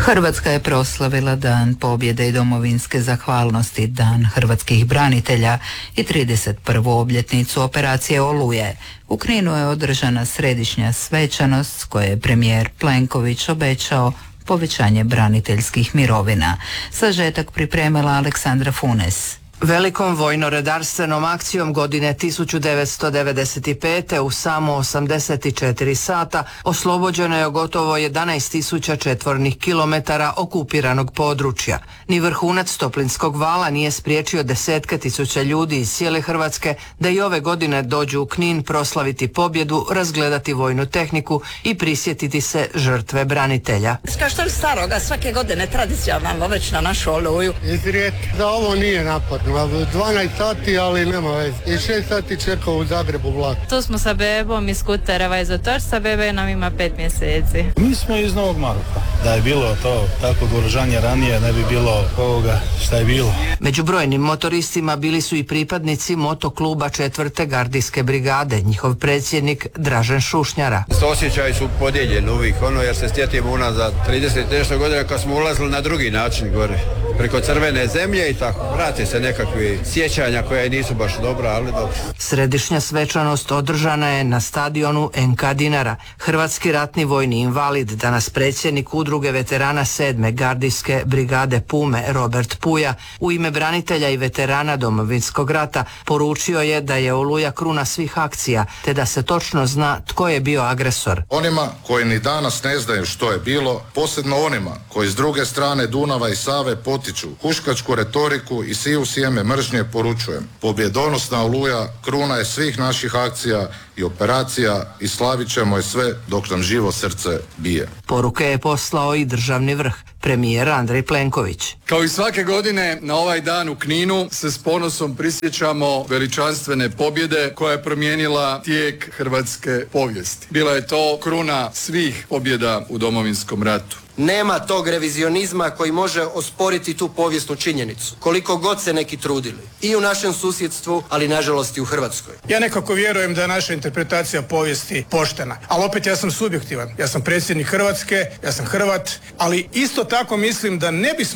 Hrvatska je proslavila Dan pobjede i domovinske zahvalnosti, Dan hrvatskih branitelja i 31. obljetnicu operacije Oluje. U Kninu je održana središnja svečanost s koje je premijer Plenković obećao povećanje braniteljskih mirovina. Sažetak pripremila Aleksandra Funes. Velikom vojno-redarstvenom akcijom godine 1995. u samo 84 sata oslobođeno je gotovo 11.000 četvornih kilometara okupiranog područja. Ni vrhunac Toplinskog vala nije spriječio desetke tisuća ljudi iz cijele Hrvatske da i ove godine dođu u Knin proslaviti pobjedu, razgledati vojnu tehniku i prisjetiti se žrtve branitelja. Kao što je staroga, svake godine tradicionalno već na našu Oluju. Izrijetki da ovo nije napadno. 12 sati, ali nema veze. I 6 sati čekao u Zagrebu vlak. Tu smo sa bebom iz Kutereva iz Otočca, bebe nam ima 5 mjeseci. Mi smo iz Novog Marofa. Da je bilo to takvog oružanja ranije, ne bi bilo ovoga šta je bilo. Među brojnim motoristima bili su i pripadnici motokluba 4. gardijske brigade, njihov predsjednik Dražen Šušnjara. Osjećaji su podijeljeni uvijek, jer se sjetimo unazad 30 nešto godina kad smo ulazili na drugi način gore, preko crvene zemlje i tako. Vrati se nekakvi sjećanja koja nisu baš dobra, ali dobro. Središnja svečanost održana je na stadionu NK Dinara. Hrvatski ratni vojni invalid, danas predsjednik udruge veterana 7. gardijske brigade Pume, Robert Puja, u ime branitelja i veterana Domovinskog rata poručio je da je Oluja kruna svih akcija, te da se točno zna tko je bio agresor. Onima koji ni danas ne znaju što je bilo, posebno onima koji s druge strane Dunava i Save potiču huškačku retoriku i siju sjeme mržnje, poručujem: pobjedonosna Oluja kruna je svih naših akcija i operacija i slavit ćemo je sve dok nam živo srce bije. Poruke je poslao i državni vrh, premijer Andrej Plenković. Kao i svake godine na ovaj dan u Kninu se s ponosom prisjećamo veličanstvene pobjede koja je promijenila tijek hrvatske povijesti. Bila je to kruna svih pobjeda u Domovinskom ratu. Nema tog revizionizma koji može osporiti tu povijesnu činjenicu, koliko god se neki trudili. I u našem susjedstvu, ali nažalost i u Hrvatskoj. Ja nekako vjerujem da je naša interpretacija povijesti poštena, ali opet ja sam subjektivan. Ja sam predsjednik Hrvatske, ja sam Hrvat, ali isto tako mislim da ne bismo